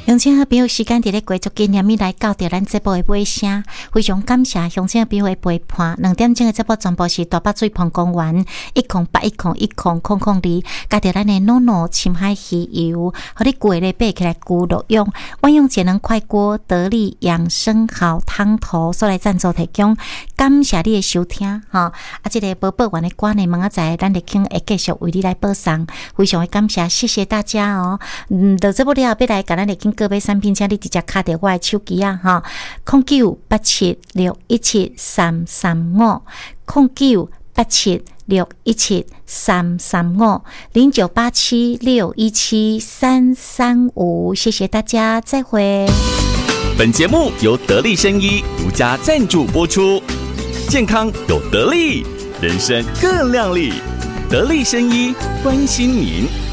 乡亲好朋友，时间伫咧过足纪念日来到着咱节目的尾声，非常感谢乡亲好朋友的陪伴。2点钟的节目全部是大北水澎公园108101002，加着咱的诺诺深海鱼油，互你过咧爬起来咕落用，万用节能快锅得力养生好汤头所来赞助提供，感谢你的收听哈。这个播报完的歌呢，明仔载咱立庆会继续为你来播送，非常的感谢，谢谢大家哦。到这部了要来甲咱立庆各位产品，请你直接卡到我的手机啊哈，0987617335，0987673350，谢谢大家，再会。 本节目由得力生医独家赞助播出，健康有得力，人生更亮丽。得力生医关心您。